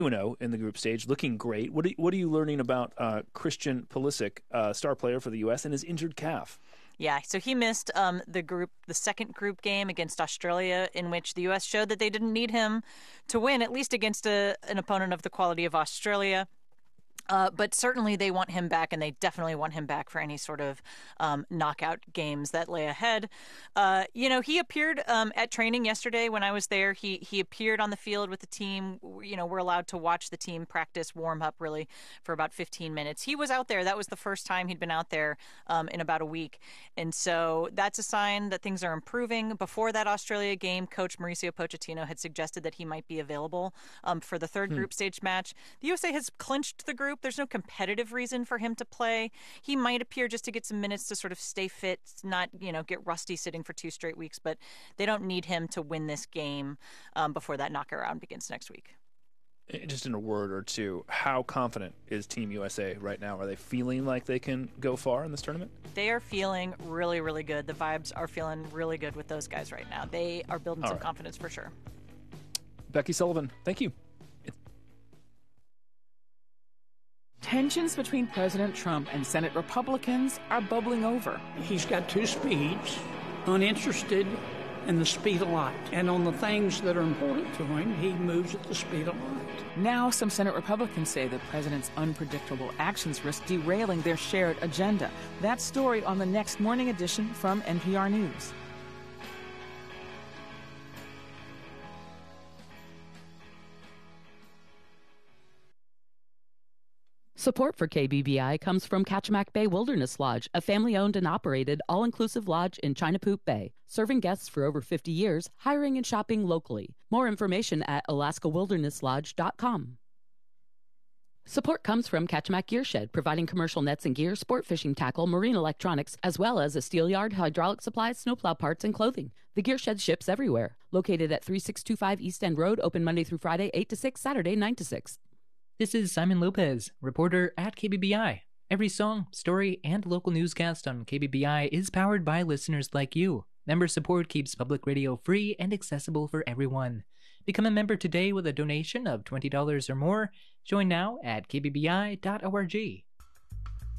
2-0 in the group stage, looking great. What are you learning about Christian Pulisic, star player for the U.S., and his injured calf? Yeah, so he missed the second group game against Australia, in which the U.S. showed that they didn't need him to win, at least against an opponent of the quality of Australia. But certainly they want him back, and they definitely want him back for any sort of knockout games that lay ahead. He appeared at training yesterday when I was there. He appeared on the field with the team. We're allowed to watch the team practice, warm up really for about 15 minutes. He was out there. That was the first time he'd been out there in about a week. And so that's a sign that things are improving. Before that Australia game, Coach Mauricio Pochettino had suggested that he might be available for the third group stage match. The USA has clinched the group. There's no competitive reason for him to play. He might appear just to get some minutes to sort of stay fit, not, get rusty sitting for 2 straight weeks, but they don't need him to win this game before that knockaround begins next week. Just in a word or two, how confident is Team USA right now? Are they feeling like they can go far in this tournament? They are feeling really, really good. The vibes are feeling really good with those guys right now. They are building some confidence for sure. Becky Sullivan, thank you. Tensions between President Trump and Senate Republicans are bubbling over. He's got 2 speeds, uninterested in the speed of light. And on the things that are important to him, he moves at the speed of light. Now, some Senate Republicans say the president's unpredictable actions risk derailing their shared agenda. That story on the next morning edition from NPR News. Support for KBBI comes from Kachemak Bay Wilderness Lodge, a family-owned and operated all-inclusive lodge in Chinapoop Bay, serving guests for over 50 years, hiring and shopping locally. More information at alaskawilderness.lodge.com. Support comes from Kachemak Gear Shed, providing commercial nets and gear, sport fishing tackle, marine electronics, as well as a steel yard, hydraulic supplies, snowplow parts, and clothing. The Gear Shed ships everywhere. Located at 3625 East End Road, open Monday through Friday, 8 to 6, Saturday, 9 to 6. This is Simon Lopez, reporter at KBBI. Every song, story, and local newscast on KBBI is powered by listeners like you. Member support keeps public radio free and accessible for everyone. Become a member today with a donation of $20 or more. Join now at kbbi.org.